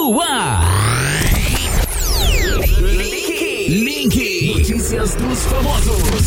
no ar. Link. Notícias dos famosos.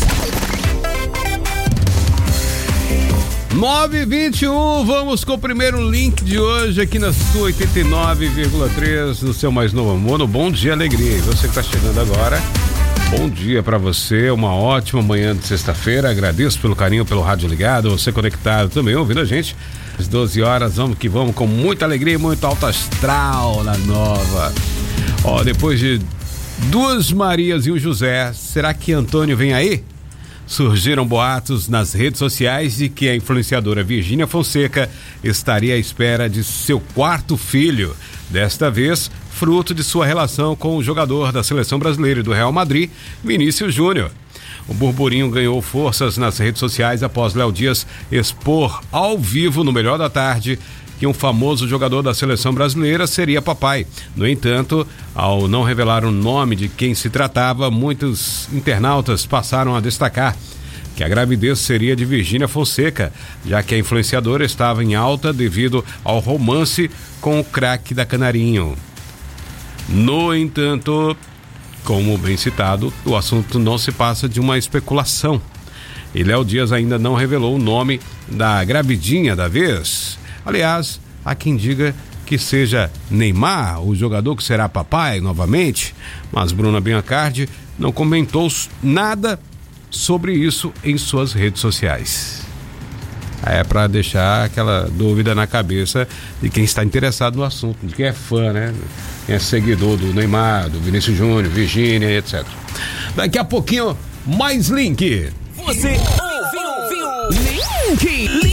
9h21, vamos com o primeiro link de hoje aqui na sua 89,3 do seu mais novo amor, no Bom Dia Alegria. E você que tá chegando agora, bom dia pra você, uma ótima manhã de sexta-feira. Agradeço pelo carinho, pelo rádio ligado, você conectado também, ouvindo a gente. Às 12 horas, vamos que vamos, com muita alegria e muito alto astral na nova. Ó, depois de duas Marias e um José, será que Antônio vem aí? Surgiram boatos nas redes sociais de que a influenciadora Virgínia Fonseca estaria à espera de seu quarto filho, desta vez fruto de sua relação com o jogador da seleção brasileira e do Real Madrid, Vinícius Júnior. O burburinho ganhou forças nas redes sociais após Léo Dias expor ao vivo no Melhor da Tarde que um famoso jogador da seleção brasileira seria papai. No entanto, ao não revelar o nome de quem se tratava, muitos internautas passaram a destacar que a gravidez seria de Virgínia Fonseca, já que a influenciadora estava em alta devido ao romance com o craque da Canarinho. No entanto, como bem citado, o assunto não se passa de uma especulação. E Léo Dias ainda não revelou o nome da gravidinha da vez. Aliás, há quem diga que seja Neymar, o jogador que será papai novamente, mas Bruna Biancardi não comentou nada sobre isso em suas redes sociais. É para deixar aquela dúvida na cabeça de quem está interessado no assunto, de quem é fã, né? Quem é seguidor do Neymar, do Vinícius Júnior, Virgínia, etc. Daqui a pouquinho, mais link. Você ouviu? Link.